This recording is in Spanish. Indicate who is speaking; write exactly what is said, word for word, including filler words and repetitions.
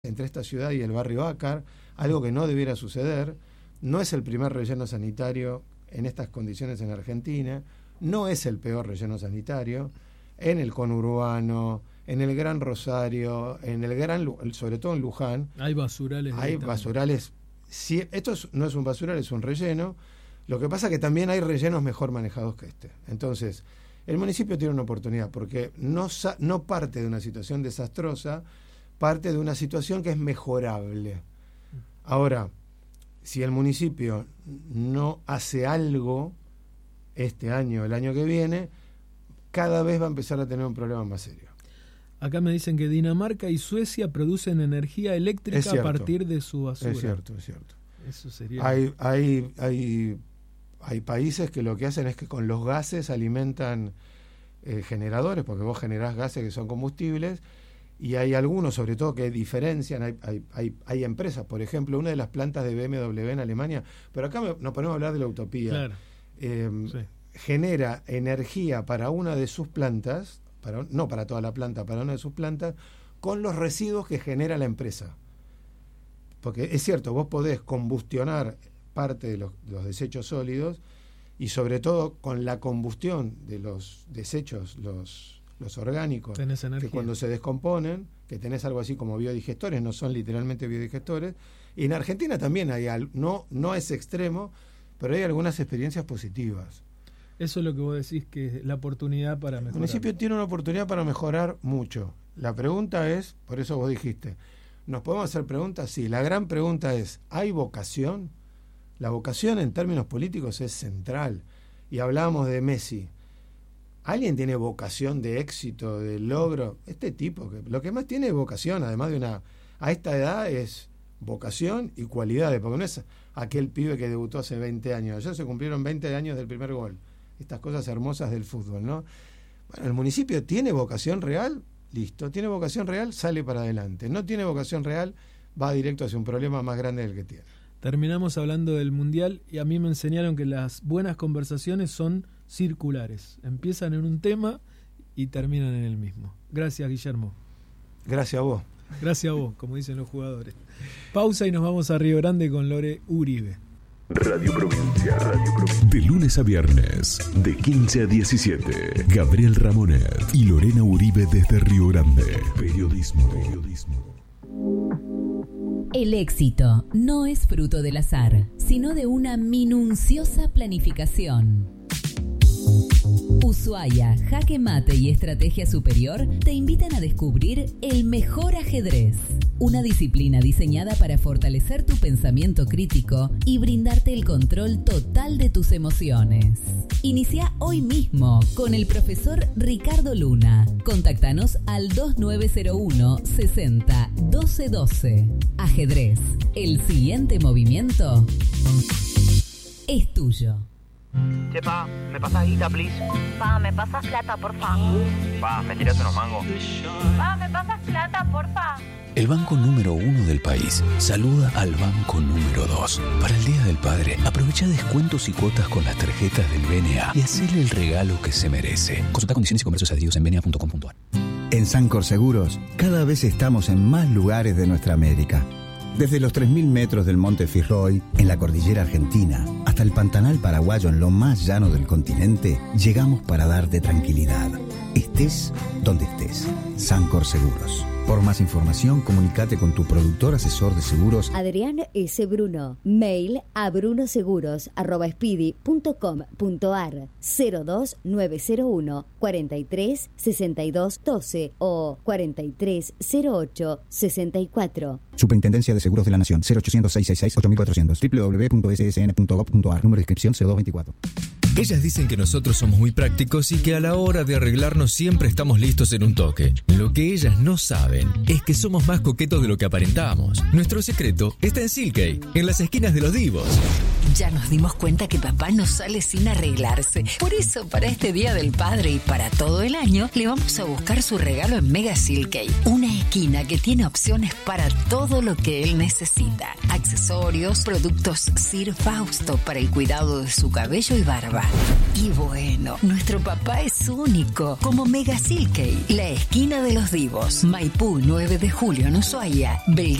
Speaker 1: entre esta ciudad y el barrio Ácar, algo que no debiera suceder. No es el primer relleno sanitario en estas condiciones en Argentina, no es el peor relleno sanitario. En el conurbano, en el Gran Rosario, en el Gran, sobre todo en Luján,
Speaker 2: hay basurales.
Speaker 1: Hay basurales. Sí, esto es, no es un basural, es un relleno. Lo que pasa es que también hay rellenos mejor manejados que este. Entonces, el municipio tiene una oportunidad porque no, no parte de una situación desastrosa, parte de una situación que es mejorable. Ahora, si el municipio no hace algo este año, el año que viene, cada vez va a empezar a tener un problema más serio.
Speaker 2: Acá me dicen que Dinamarca y Suecia producen energía eléctrica a partir de su basura.
Speaker 1: Es cierto, es cierto.
Speaker 2: Eso sería...
Speaker 1: Hay, hay, hay, hay países que lo que hacen es que con los gases alimentan eh, generadores, porque vos generás gases que son combustibles, y hay algunos, sobre todo, que diferencian. Hay, hay, hay, hay empresas, por ejemplo, una de las plantas de B M W en Alemania, pero acá me, nos ponemos a hablar de la utopía.
Speaker 2: Claro.
Speaker 1: Eh, sí. Genera energía para una de sus plantas, para, no para toda la planta, para una de sus plantas, con los residuos que genera la empresa. Porque es cierto, vos podés combustionar parte de los, de los desechos sólidos, y sobre todo con la combustión de los desechos, los, los orgánicos, que cuando se descomponen, que tenés algo así como biodigestores, no son literalmente biodigestores, y en Argentina también hay algo, no, no es extremo, pero hay algunas experiencias positivas.
Speaker 2: Eso es lo que vos decís, que es la oportunidad para mejorar.
Speaker 1: El municipio tiene una oportunidad para mejorar mucho. La pregunta es, por eso vos dijiste, ¿nos podemos hacer preguntas? Sí, la gran pregunta es, ¿hay vocación? La vocación en términos políticos es central. Y hablábamos de Messi. ¿Alguien tiene vocación de éxito, de logro? Este tipo, que lo que más tiene es vocación, además de una... A esta edad es vocación y cualidades, porque no es aquel pibe que debutó hace veinte años. Ya se cumplieron veinte años del primer gol. Estas cosas hermosas del fútbol, ¿no? Bueno, el municipio tiene vocación real, listo. Tiene vocación real, sale para adelante. No tiene vocación real, va directo hacia un problema más grande del que tiene.
Speaker 2: Terminamos hablando del Mundial y a mí me enseñaron que las buenas conversaciones son circulares. Empiezan en un tema y terminan en el mismo. Gracias, Guillermo.
Speaker 1: Gracias a vos.
Speaker 2: Gracias a vos, como dicen los jugadores. Pausa y nos vamos a Río Grande con Lore Uribe.
Speaker 3: Radio Provincia. Radio Provincia. De lunes a viernes, de quince a diecisiete. Gabriel Ramonet y Lorena Uribe desde Río Grande. Periodismo. Periodismo.
Speaker 4: El éxito no es fruto del azar, sino de una minuciosa planificación. Ushuaia, Jaque Mate y Estrategia Superior te invitan a descubrir el mejor ajedrez, una disciplina diseñada para fortalecer tu pensamiento crítico y brindarte el control total de tus emociones. Inicia hoy mismo con el profesor Ricardo Luna. Contáctanos al dos nueve cero uno sesenta doce doce. Ajedrez, el siguiente movimiento es tuyo.
Speaker 5: Che, pa, ¿me pasás guita, please?
Speaker 6: Pa, ¿me pasás plata, porfa?
Speaker 5: Pa, ¿me tirás unos mangos?
Speaker 6: Pa, ¿me pasás plata, porfa?
Speaker 7: El banco número uno del país saluda al banco número dos. Para el Día del Padre, aprovecha descuentos y cuotas con las tarjetas del B N A y hacele el regalo que se merece. Consulta condiciones y comercios adheridos en b n a punto com punto a r.
Speaker 8: En Sancor Seguros, cada vez estamos en más lugares de nuestra América. Desde los tres mil metros del Monte Fitzroy, en la cordillera argentina, hasta el Pantanal paraguayo en lo más llano del continente, llegamos para darte tranquilidad. Estés donde estés. Sancor Seguros. Por más información, comunícate con tu productor asesor de seguros
Speaker 9: Adrián S. Bruno. Mail a brunoseguros arroba speedy punto com punto a r cero dos nueve cero uno cuarenta y tres sesenta y dos doce o cuarenta y tres cero ocho sesenta y cuatro.
Speaker 8: Superintendencia de Seguros de la Nación. cero ochocientos seiscientos sesenta y seis ocho mil cuatrocientos. doble u doble u doble u punto s s n punto gov punto a r. Número de inscripción cero dos veinticuatro.
Speaker 10: Ellas dicen que nosotros somos muy prácticos y que a la hora de arreglarnos siempre estamos listos en un toque. Lo que ellas no saben es que somos más coquetos de lo que aparentamos. Nuestro secreto está en Silkei, en las esquinas de los divos.
Speaker 11: Ya nos dimos cuenta que papá no sale sin arreglarse. Por eso, para este Día del Padre y para todo el año, le vamos a buscar su regalo en Mega Silkei. Una esquina que tiene opciones para todo lo que él necesita. Accesorios, productos Sir Fausto para el cuidado de su cabello y barba. reserva. Y bueno, nuestro papá es único, como Mega Silkey, la esquina de los divos. Maipú nueve de julio en Ushuaia, Belgrano